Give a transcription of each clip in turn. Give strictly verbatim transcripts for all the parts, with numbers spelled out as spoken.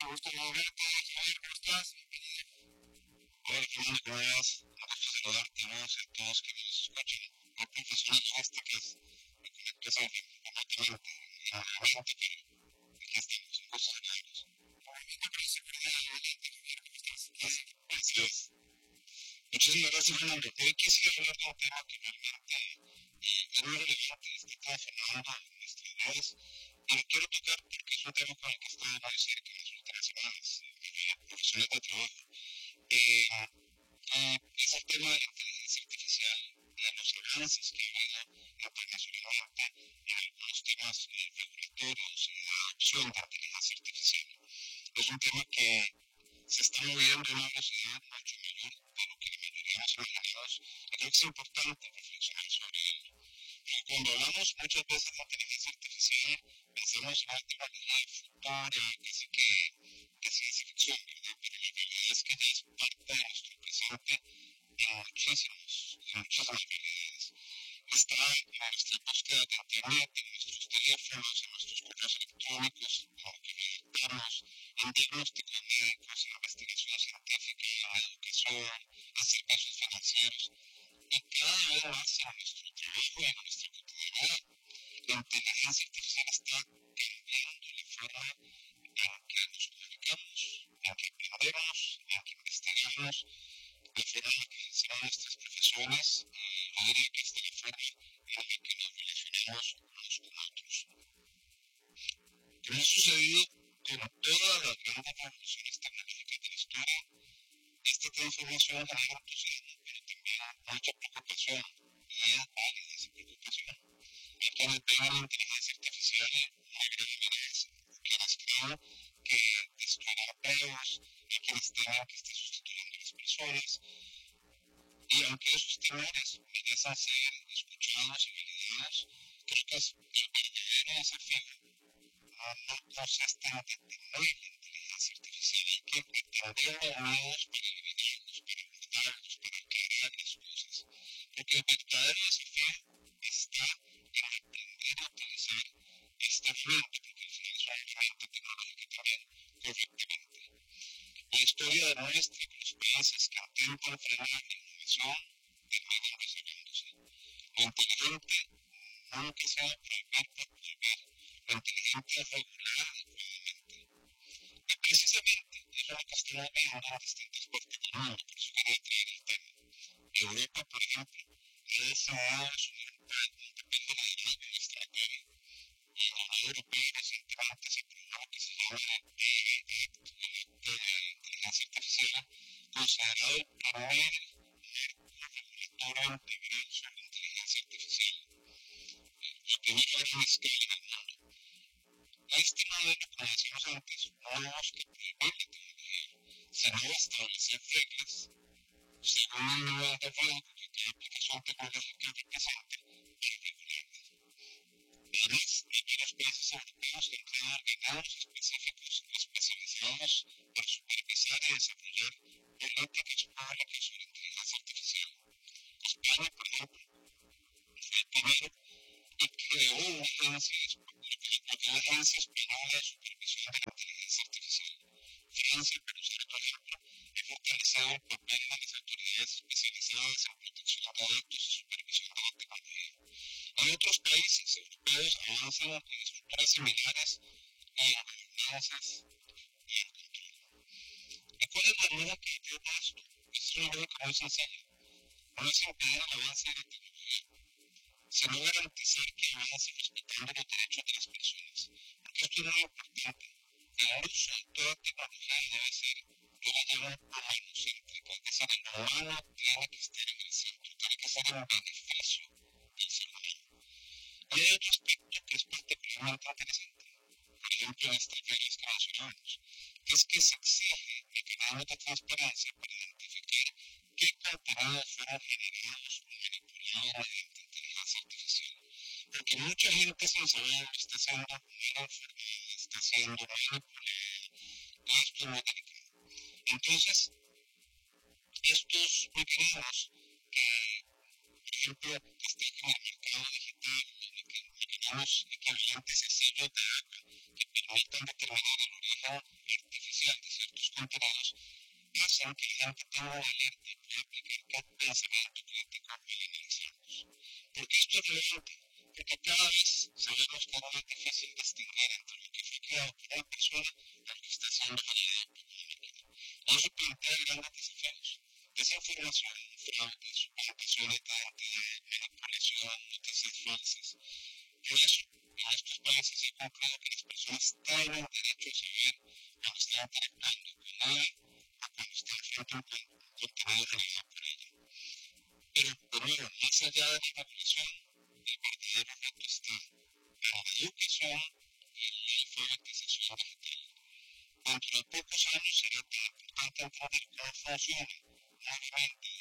gusto saludarte, Javier, ¿cómo estás? Hola, Fernando, ¿cómo vas? Un gusto saludarte a vos y a todos que nos escuchan. Muy profesional este que es me conectas remotamente, nuevamente, pero aquí estamos, un gusto saludarlos. Me parece súper bien, igualmente, Javier, ¿cómo estás? Gracias. Muchísimas gracias, Fernando. Hoy quisiera hablar de un tema que realmente eh, es muy relevante, está transformando nuestras vidas. Y lo quiero tocar porque es un tema con el que he estado muy cerca en las últimas semanas, en mi vida profesional de trabajo. Eh, y es el tema de la inteligencia artificial, de los avances que ha habido internacionalmente en algunos temas eh, regulatorios y de adopción de inteligencia artificial. Es un tema que se está moviendo a una velocidad mucho mayor de lo que la mayoría de los imaginamos. Yo creo que es importante reflexionar sobre ello. Y cuando hablamos muchas veces de inteligencia artificial, pensamos en una tecnología futura, casi que de ciencia ficción, ¿verdad? Pero la realidad es que ya es parte de nuestro presente en muchísimos, en muchísimas realidades. Está en nuestras búsquedas de internet, en nuestros teléfonos, en nuestros correos electrónicos, en lo que redactamos, en diagnósticos médicos, en investigación científica, en educación, en servicios financieros y cada vez más en nuestro trabajo y en nuestra cotidianidad. La inteligencia artificial está cambiando la forma en que nos comunicamos, en que aprendemos, en que investigamos, la forma en la que ejercemos nuestras profesiones y yo diría que hasta la forma en la que nos relacionamos unos con otros. Como ha sucedido con todas las grandes revoluciones tecnológicas de la historia, esta transformación genera entusiasmo, pero también mucha preocupación, y es válida esa preocupación. Hay quienes ven a la inteligencia artificial una gran amenaza, quienes creen que destruirá empleos, hay quienes temen que esté sustituyendo a las personas, y aunque esos temores merecen ser escuchados y validados, creo que es el verdadero desafío no consiste en detener la inteligencia artificial, hay que entender los medios para eliminarlos, para abordarlos, para aclarar las cosas. Porque el verdadero desafío está en aprender a utilizar esta herramienta, porque al final es una herramienta tecnológica también, correctamente. La historia demuestra que los países que intentan frenar la innovación terminan desarrollándose. Lo inteligente nunca se va a prohibir por prohibir. Lo inteligente es regular adecuadamente. Y precisamente es lo que estamos viendo en distintas partes del mundo, por eso quería traer el tema. Europa, por ejemplo, ha decidido asumir un papel de liderazgo en esta materia. Y en la Unión Europea recientemente se aprobó lo que se llama el A I Act, el Acto de la Inteligencia Artificial, considerado el primer marco regulatorio integral sobre inteligencia artificial, la primera gran escala en el mundo. Este modelo, como decíamos antes, no busca prohibir la tecnología, sino establecer reglas según el nivel de riesgo que cada aplicación tecnológica represente para regularla. Además, hay varios países europeos que han creado organismos específicos especializados para supervisar y desarrollar políticas públicas sobre inteligencia artificial. España, por ejemplo, fue el primero y creó una agencia, la Agencia Española de Supervisión de la Inteligencia Artificial. Francia, por usar otro ejemplo, ha fortalecido el papel de las autoridades especializadas en protección de datos y supervisión de la tecnología. Hay otros países europeos que avanzan en estructuras similares y en gobernanzas y en control. ¿Y cuál es la lógica de todo esto? Es una lógica muy sencilla. No es impedir el avance de la tecnología, sino garantizar que avance respetando los derechos de las personas. Porque esto es muy importante. El uso de toda tecnología debe ser, yo la llamo humanocéntrica, es decir, el humano tiene que estar en el centro, tiene que ser en beneficio del ser humano. Y hay otro aspecto que es particularmente interesante, por ejemplo, en estas reglas que mencionamos, que es que se exige mecanismos de transparencia para identificar qué contenidos fueron generados o manipulados mediante inteligencia artificial. Porque mucha gente sin saber está siendo mal informada, está siendo manipulada, y esto es muy delicado. Entonces, estos mecanismos que, por ejemplo, están en el mercado digital, mecanismos equivalentes a sellos de agua que permitan determinar el origen artificial contenidos hacen que la gente tenga una alerta y pueda aplicar qué pensamiento crítico puede analizarlos. Porque esto es relevante, porque cada vez sabemos que es más difícil distinguir entre lo que fue creado por una persona y lo que está siendo generado por una máquina. Y eso plantea grandes desafíos. Desinformación, fraude, suplantación de identidad, manipulación, noticias falsas. Por eso, en estos países se ha comprobado que las personas tienen derecho a saber cuando están interactuando con ella o cuando están frente a un contenido generado por ella. Pero, de nuevo, más allá de la regulación, el verdadero reto está en la educación y en la alfabetización digital. Dentro de pocos años será tan importante entender cómo funciona nuevamente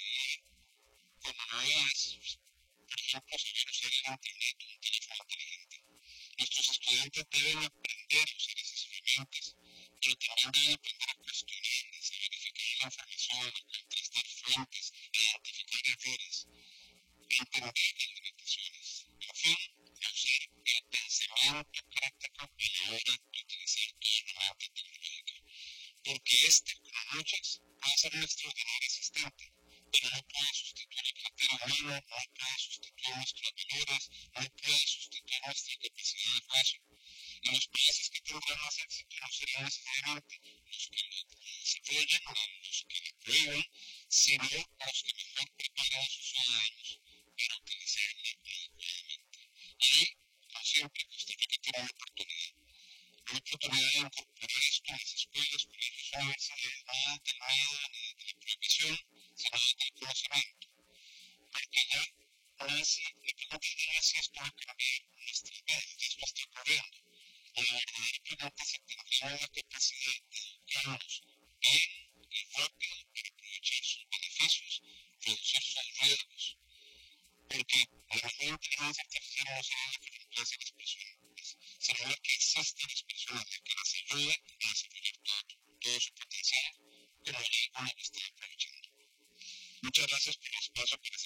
como no es, por ejemplo, saber usar el Internet o un teléfono inteligente. Nuestros estudiantes deben aprender a usar esas herramientas, pero también deben aprender a cuestionarlas, a verificar la información, a contrastar fuentes, a identificar errores, a entender las limitaciones. En fin, a usar el pensamiento crítico a la hora de utilizar tu herramienta tecnológica. Porque este, como muchas, puede ser un extraordinario asistente, pero no puede sustituir el criterio humano, no puede sustituir nuestros valores, no puede sustituir nuestra capacidad de juicio. Y los países que tendrán más éxito no serán necesariamente los que lo desarrollan o los que lo prohíben, sino los que mejor preparan a sus ciudadanos para utilizarla adecuadamente. Y, como siempre, Costa Rica tiene una oportunidad. Una oportunidad de incorporar esto en las escuelas, colegios, universidades, no desde el miedo ni desde la prohibición, sino desde el conocimiento. Porque ya nace, la pregunta ya no es si esto va a cambiar nuestras vidas, ya esto está ocurriendo. Y la verdadera pregunta es si tendremos la capacidad de educarnos bien y rápido para aprovechar sus beneficios, reducir sus riesgos. Porque la mejor inteligencia artificial no será la que reemplace a las personas, sino la que asiste a las personas, la que las ayude a desarrollar todo, todo su potencial, como ya algunos lo están aprovechando. Muchas gracias por el espacio para